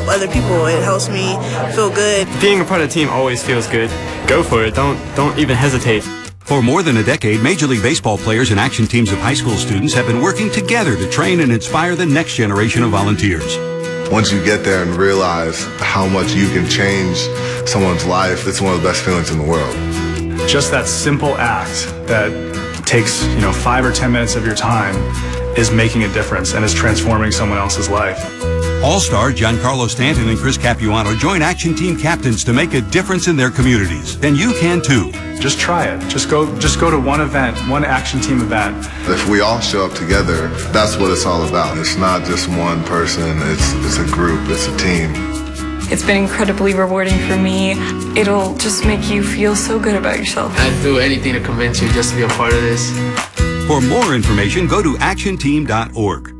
other people. It helps me feel good. Being a part of the team always feels good. Go for it. Don't even hesitate. For more than a decade, Major League Baseball players and action teams of high school students have been working together to train and inspire the next generation of volunteers. Once you get there and realize how much you can change someone's life, it's one of the best feelings in the world. Just that simple act that takes 5 or 10 minutes of your time is making a difference and is transforming someone else's life. All-star Giancarlo Stanton and Chris Capuano join action team captains to make a difference in their communities. And you can too. Just try it. Just go to one event, one action team event. If we all show up together, that's what it's all about. It's not just one person, it's a group, it's a team. It's been incredibly rewarding for me. It'll just make you feel so good about yourself. I'd do anything to convince you just to be a part of this. For more information, go to actionteam.org.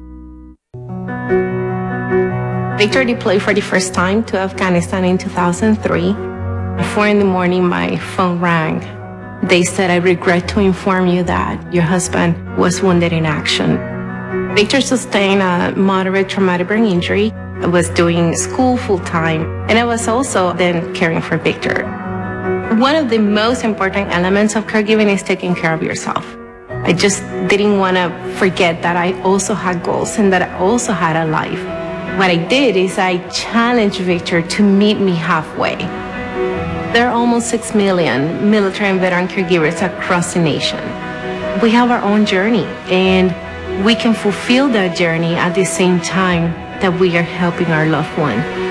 Victor deployed for the first time to Afghanistan in 2003. At 4 in the morning, my phone rang. They said, "I regret to inform you that your husband was wounded in action." Victor sustained a moderate traumatic brain injury. I was doing school full-time, and I was also then caring for Victor. One of the most important elements of caregiving is taking care of yourself. I just didn't want to forget that I also had goals and that I also had a life. What I did is I challenged Victor to meet me halfway. There are almost 6 million military and veteran caregivers across the nation. We have our own journey, and we can fulfill that journey at the same time that we are helping our loved one.